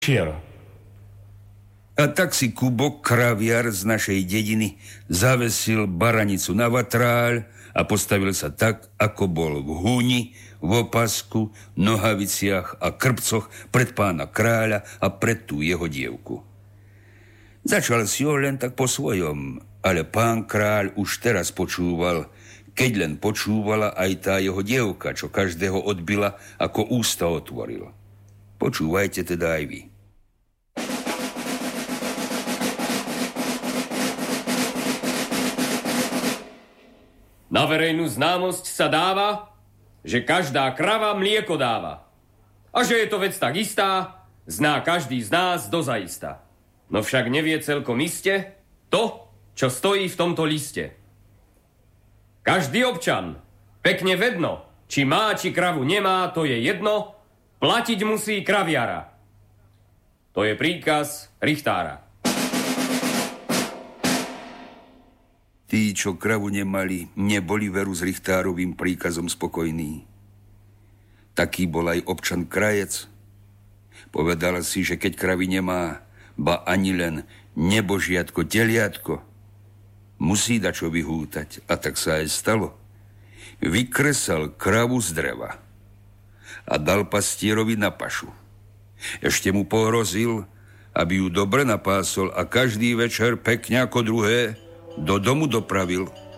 Čiero. A tak si Kubo, kraviar z našej dediny, zavesil baranicu na vatráľ a postavil sa tak, ako bol v húni, v opasku, nohaviciach a krpcoch pred pána kráľa a pred tú jeho dievku. Začal si ho len tak po svojom, ale pán kráľ už teraz počúval, keď len počúvala aj tá jeho dievka, čo každého odbila, ako ústa otvoril. Počúvajte teda aj vy. Na verejnú známosť sa dáva, že každá krava mlieko dáva. A že je to vec tak istá, zná každý z nás dozaista. No však nevie celkom iste to, čo stojí v tomto liste. Každý občan, pekne vedno, či má, či kravu nemá, to je jedno, platiť musí kraviara. To je príkaz richtára. Tí, čo kravu nemali, neboli veru s richtárovým príkazom spokojní. Taký bol aj občan Krajec. Povedal si, že keď kravy nemá, ba ani len nebožiatko, teliatko, musí dačo vyhútať. A tak sa aj stalo. Vykresal kravu z dreva a dal pastierovi na pašu. Ešte mu pohrozil, aby ju dobre napásol a každý večer pekne ako druhé do domu dopravil.